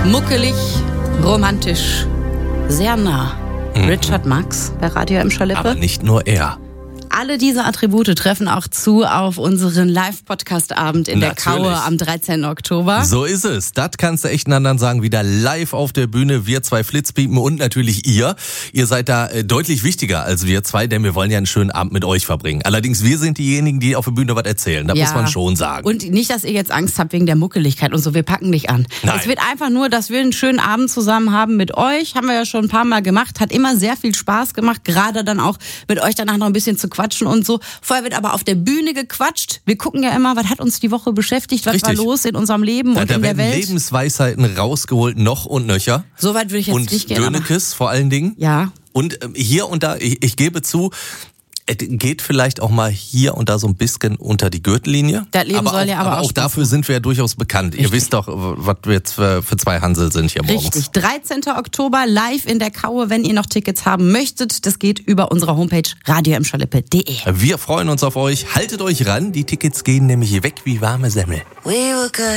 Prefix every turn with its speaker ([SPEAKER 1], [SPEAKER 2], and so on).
[SPEAKER 1] Muckelig, romantisch, sehr nah. Richard Marx bei Radio M. Schalippe.
[SPEAKER 2] Aber nicht nur er.
[SPEAKER 1] Alle diese Attribute treffen auch zu auf unseren Live-Podcast-Abend in der Kaue am 13. Oktober.
[SPEAKER 2] So ist es. Das kannst du echt anderen sagen. Wieder live auf der Bühne. Wir zwei Flitzpiepen und natürlich ihr. Ihr seid da deutlich wichtiger als wir zwei, denn wir wollen ja einen schönen Abend mit euch verbringen. Allerdings, wir sind diejenigen, die auf der Bühne was erzählen. Das muss man schon sagen.
[SPEAKER 1] Und nicht, dass ihr jetzt Angst habt wegen der Muckeligkeit und so. Wir packen nicht an.
[SPEAKER 2] Nein.
[SPEAKER 1] Es wird einfach nur, dass wir einen schönen Abend zusammen haben mit euch. Haben wir ja schon ein paar Mal gemacht. Hat immer sehr viel Spaß gemacht. Gerade dann auch mit euch danach noch ein bisschen zu quatschen und so. Vorher wird aber auf der Bühne gequatscht. Wir gucken ja immer, was hat uns die Woche beschäftigt, was war los in unserem Leben und in der Welt.
[SPEAKER 2] Da werden Lebensweisheiten rausgeholt, noch und nöcher.
[SPEAKER 1] So weit würde ich jetzt nicht gehen.
[SPEAKER 2] Und Dönekes vor allen Dingen.
[SPEAKER 1] Ja.
[SPEAKER 2] Und hier und da, ich gebe zu, es geht vielleicht auch mal hier und da so ein bisschen unter die Gürtellinie.
[SPEAKER 1] Das Leben soll ja aber
[SPEAKER 2] auch dafür sind wir ja durchaus bekannt. Richtig. Ihr wisst doch, was wir jetzt für zwei Hansel sind hier morgens.
[SPEAKER 1] Richtig. 13. Oktober live in der Kaue, wenn ihr noch Tickets haben möchtet. Das geht über unsere Homepage radio-m-schalippe.de.
[SPEAKER 2] Wir freuen uns auf euch. Haltet euch ran. Die Tickets gehen nämlich weg wie warme Semmel.